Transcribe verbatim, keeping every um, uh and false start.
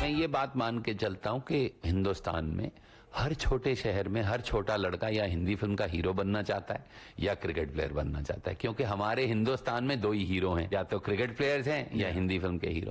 मैं ये बात मान के चलता हूं कि हिंदुस्तान में हर छोटे शहर में हर छोटा लड़का या हिंदी फिल्म का हीरो बनना चाहता है या क्रिकेट प्लेयर बनना चाहता है, क्योंकि हमारे हिंदुस्तान में दो ही हीरो हैं, या तो क्रिकेट प्लेयर्स हैं या हिंदी फिल्म के हीरो।